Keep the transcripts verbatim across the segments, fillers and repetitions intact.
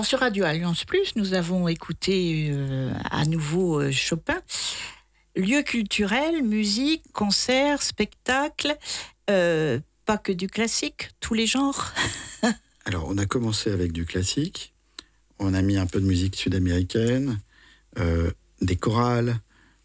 Alors sur Radio Alliance Plus, nous avons écouté euh, à nouveau euh, Chopin. Lieu culturel, musique, concerts, spectacles, euh, pas que du classique, tous les genres. Alors on a commencé avec du classique, on a mis un peu de musique sud-américaine, euh, des chorales,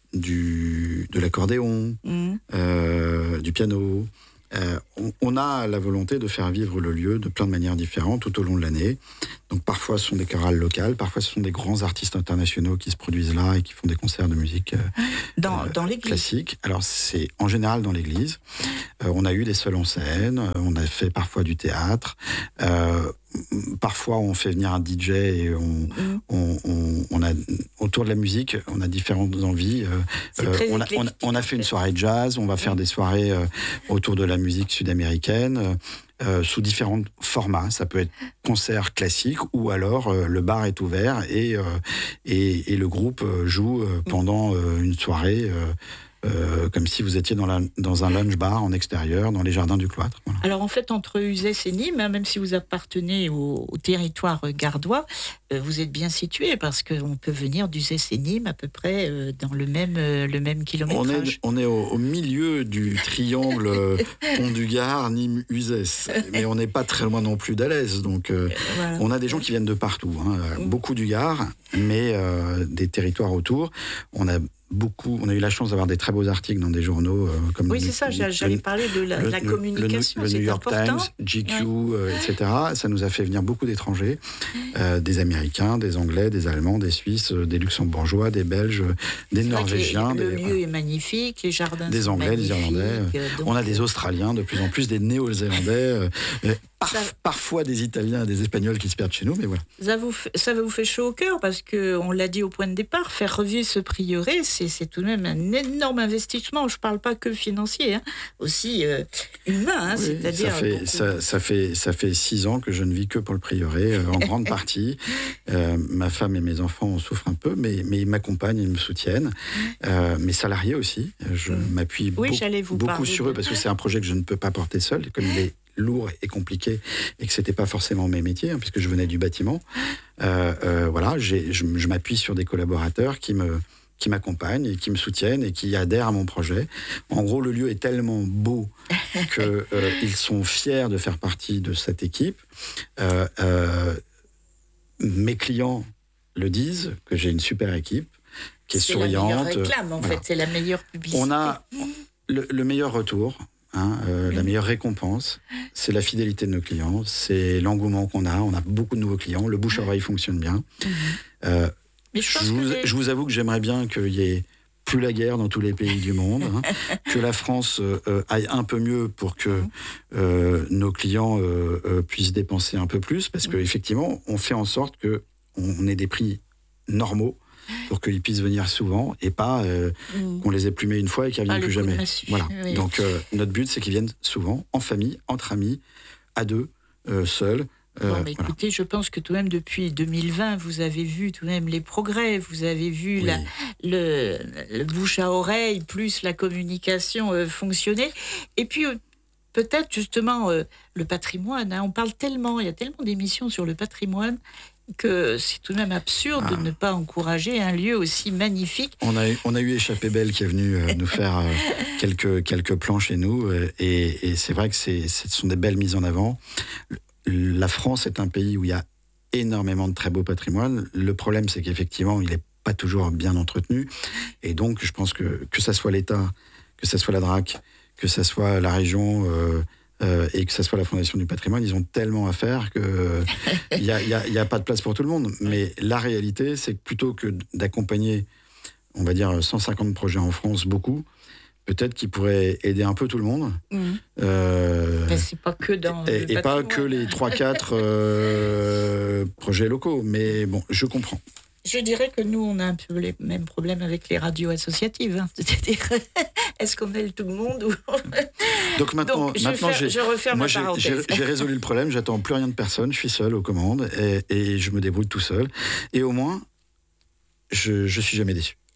du, de l'accordéon, mmh. euh, du piano. Euh, on, on a la volonté de faire vivre le lieu de plein de manières différentes tout au long de l'année. Donc parfois ce sont des chorales locales, parfois ce sont des grands artistes internationaux qui se produisent là et qui font des concerts de musique euh, dans, euh, dans l'église. classique. Alors c'est en général dans l'église. Euh, on a eu des seuls en scène, on a fait parfois du théâtre. Euh, Parfois, on fait venir un D J et on, mmh. on, on, on a autour de la musique, on a différentes envies. C'est euh, très on, a, on, a, on a fait une soirée jazz, on va faire mmh. des soirées euh, autour de la musique sud-américaine, euh, sous différents formats. Ça peut être concert classique ou alors euh, le bar est ouvert et, euh, et, et le groupe joue euh, pendant euh, une soirée. Euh, Euh, comme si vous étiez dans, la, dans un lunch bar en extérieur, dans les jardins du cloître. Voilà. Alors en fait, entre Uzès et Nîmes, hein, même si vous appartenez au, au territoire gardois, euh, vous êtes bien situé parce qu'on peut venir d'Uzès et Nîmes à peu près euh, dans le même, euh, le même kilométrage. On est, on est au, au milieu du triangle Pont du Gard, Nîmes, Uzès, mais on n'est pas très loin non plus d'Alès. Donc euh, voilà. On a des gens qui viennent de partout, hein, mmh. beaucoup du Gard, mais euh, des territoires autour. On a Beaucoup, on a eu la chance d'avoir des très beaux articles dans des journaux euh, comme oui, c'est ça, le, j'allais le, parler de la, le, la communication. Le, le, le New York important. Times, G Q, ouais. euh, et cetera. Ça nous a fait venir beaucoup d'étrangers, euh, des Américains, des Anglais, des Allemands, des Suisses, euh, des Luxembourgeois, des Belges, des c'est Norvégiens. Le des, lieu voilà. est magnifique, les jardins des sont Anglais, des Irlandais. Donc... On a des Australiens, de plus en plus des Néo-Zélandais. Euh, Par, ça, parfois des Italiens et des Espagnols qui se perdent chez nous, mais voilà. Ça vous, ça vous fait chaud au cœur parce qu'on l'a dit au point de départ, faire revivre ce prieuré, c'est, c'est tout de même un énorme investissement. Je ne parle pas que financier, hein, aussi euh, humain. Hein, oui, c'est-à-dire ça fait, ça, ça, fait, ça fait six ans que je ne vis que pour le prieuré, euh, en grande partie. Euh, ma femme et mes enfants en souffrent un peu, mais, mais ils m'accompagnent, ils me soutiennent. Euh, mes salariés aussi, je mmh. m'appuie oui, beau, beaucoup sur de... eux parce que c'est un projet que je ne peux pas porter seul, et comme il est lourd et compliqué et que c'était pas forcément mes métiers hein, puisque je venais du bâtiment euh, euh, voilà j'ai, je, je m'appuie sur des collaborateurs qui me qui m'accompagnent et qui me soutiennent et qui adhèrent à mon projet. En gros, le lieu est tellement beau que euh, ils sont fiers de faire partie de cette équipe. Euh, euh, mes clients le disent que j'ai une super équipe qui est, c'est souriante. C'est la meilleure réclame en voilà. fait, c'est la meilleure publicité. On a le, le meilleur retour. Hein, euh, mmh. La meilleure récompense, c'est la fidélité de nos clients, c'est l'engouement qu'on a. On a beaucoup de nouveaux clients, le bouche-oreille fonctionne bien. Mmh. Euh, Mais je, je, vous, les... je vous avoue que j'aimerais bien qu'il y ait plus la guerre dans tous les pays du monde, hein, que la France euh, aille un peu mieux pour que euh, nos clients euh, euh, puissent dépenser un peu plus, parce qu'effectivement, on fait en sorte qu'on ait des prix normaux pour qu'ils puissent venir souvent et pas euh, mmh. qu'on les ait plumés une fois et qu'ils ne reviennent ah, plus jamais. Voilà. Oui. Donc euh, notre but, c'est qu'ils viennent souvent, en famille, entre amis, à deux, euh, seuls. Euh, bon, mais voilà. Écoutez, je pense que tout de même depuis deux mille vingt, vous avez vu tout de même les progrès, vous avez vu oui. la, le, le bouche à oreille plus la communication euh, fonctionner. Et puis euh, peut-être justement euh, le patrimoine. Hein, on parle tellement, il y a tellement d'émissions sur le patrimoine que c'est tout de même absurde ah. de ne pas encourager un lieu aussi magnifique. On a, on a eu Échappée Belle qui est venue euh, nous faire euh, quelques, quelques plans chez nous euh, et, et c'est vrai que c'est, ce sont des belles mises en avant. La France est un pays où il y a énormément de très beaux patrimoines. Le problème, c'est qu'effectivement, il n'est pas toujours bien entretenu et donc je pense que que ça soit l'État, que ça soit la D R A C, que ça soit la région... Euh, Euh, et que ça soit la Fondation du patrimoine, ils ont tellement à faire qu'il n'y a, y a, y a pas de place pour tout le monde. Mais la réalité, c'est que plutôt que d'accompagner, on va dire, cent cinquante projets en France, beaucoup, peut-être qu'ils pourraient aider un peu tout le monde. Mmh. Euh, Mais c'est pas que dans et, et pas que les trois quatre euh, projets locaux. Mais bon, je comprends. Je dirais que nous, on a un peu les mêmes problèmes avec les radios associatives. Hein. C'est-à-dire, est-ce qu'on mêle tout le monde ou... Donc maintenant, Donc, je, maintenant fer, j'ai, je referme moi, ma parenthèse. J'ai, j'ai résolu le problème, j'attends plus rien de personne, je suis seul aux commandes et, et je me débrouille tout seul. Et au moins, je ne suis jamais déçu.